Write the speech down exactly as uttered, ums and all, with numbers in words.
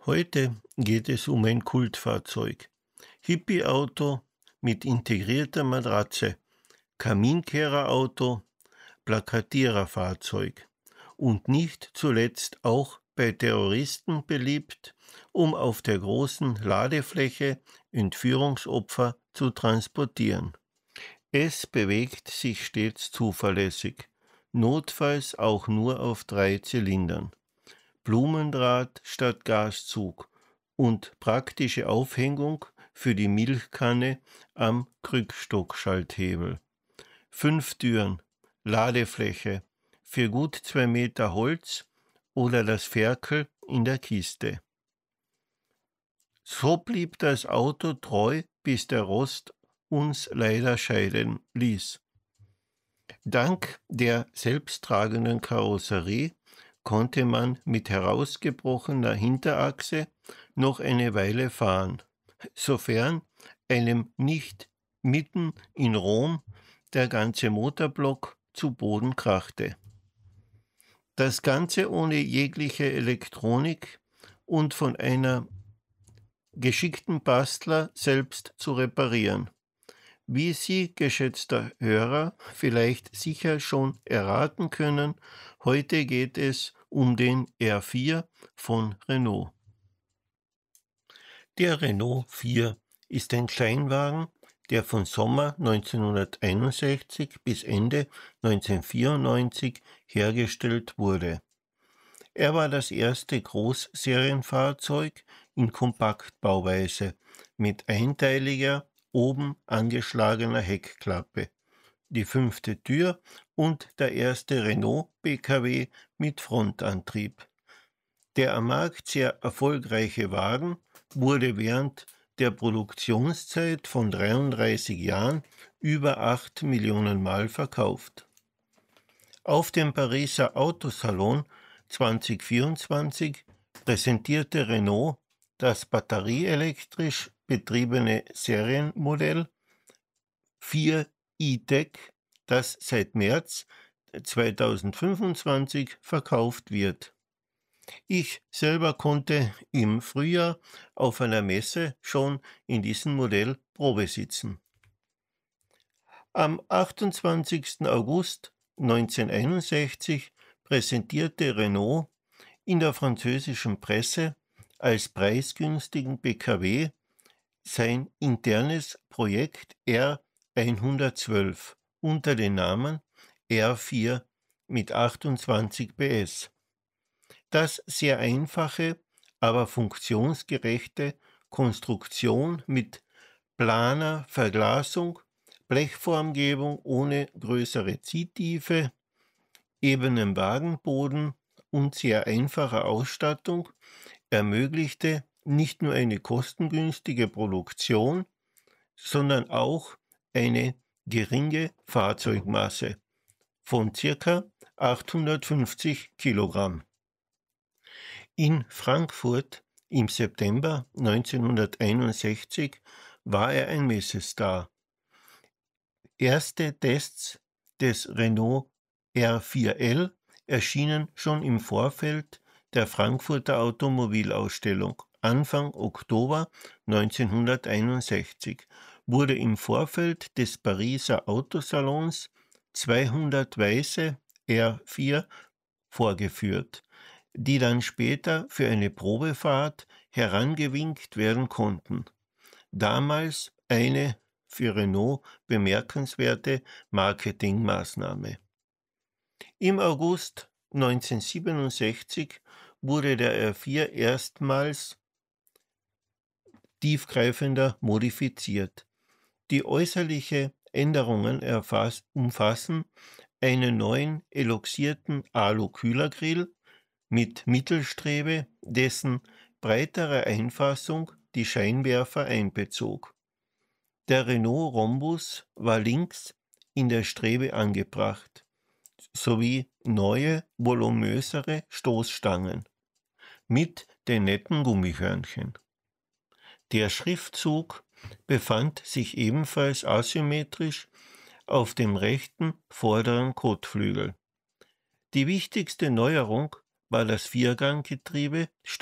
Heute geht es um ein Kultfahrzeug. Hippie-Auto mit integrierter Matratze, Kaminkehrerauto, Plakatiererfahrzeug und nicht zuletzt auch bei Terroristen beliebt, um auf der großen Ladefläche Entführungsopfer zu transportieren. Es bewegt sich stets zuverlässig, notfalls auch nur auf drei Zylindern. Blumendraht statt Gaszug und praktische Aufhängung für die Milchkanne am Krückstockschalthebel. Fünf Türen, Ladefläche für gut zwei Meter Holz oder das Ferkel in der Kiste. So blieb das Auto treu, bis der Rost uns leider scheiden ließ. Dank der selbsttragenden Karosserie konnte man mit herausgebrochener Hinterachse noch eine Weile fahren, sofern einem nicht mitten in Rom der ganze Motorblock zu Boden krachte. Das Ganze ohne jegliche Elektronik und von einer geschickten Bastler selbst zu reparieren. Wie Sie, geschätzter Hörer, vielleicht sicher schon erraten können, heute geht es um den R vier von Renault. Der Renault vier ist ein Kleinwagen, der von Sommer neunzehnhunderteinundsechzig bis Ende neunzehnhundertvierundneunzig hergestellt wurde. Er war das erste Großserienfahrzeug in Kompaktbauweise mit einteiliger, oben angeschlagener Heckklappe, die fünfte Tür und der erste Renault-P K W mit Frontantrieb. Der am Markt sehr erfolgreiche Wagen wurde während der Produktionszeit von dreiunddreißig Jahren über acht Millionen Mal verkauft. Auf dem Pariser Autosalon zweitausendvierundzwanzig präsentierte Renault das batterieelektrisch betriebene Serienmodell vier E-Tech, das seit März zweitausendfünfundzwanzig verkauft wird. Ich selber konnte im Frühjahr auf einer Messe schon in diesem Modell Probe sitzen. Am achtundzwanzigsten August neunzehnhunderteinundsechzig präsentierte Renault in der französischen Presse als preisgünstigen P K W sein internes Projekt R hundertzwölf unter dem Namen R vier mit achtundzwanzig P S. Das sehr einfache, aber funktionsgerechte Konstruktion mit planer Verglasung, Blechformgebung ohne größere Ziehtiefe, ebenem Wagenboden und sehr einfacher Ausstattung ermöglichte nicht nur eine kostengünstige Produktion, sondern auch eine geringe Fahrzeugmasse von ca. achthundertfünfzig Kilogramm. In Frankfurt im September neunzehnhunderteinundsechzig war er ein Messestar. Erste Tests des Renault R vier L erschienen schon im Vorfeld der Frankfurter Automobilausstellung Anfang Oktober neunzehnhunderteinundsechzig, wurde im Vorfeld des Pariser Autosalons zweihundert weiße R vier vorgeführt, die dann später für eine Probefahrt herangewinkt werden konnten. Damals eine für Renault bemerkenswerte Marketingmaßnahme. Im August neunzehnhundertsiebenundsechzig wurde der R vier erstmals tiefgreifender modifiziert. Die äußerlichen Änderungen erfass, umfassen einen neuen eloxierten Alu-Kühlergrill mit Mittelstrebe, dessen breitere Einfassung die Scheinwerfer einbezog. Der Renault Rhombus war links in der Strebe angebracht, sowie neue, voluminösere Stoßstangen mit den netten Gummihörnchen. Der Schriftzug befand sich ebenfalls asymmetrisch auf dem rechten vorderen Kotflügel. Die wichtigste Neuerung war das Vierganggetriebe statt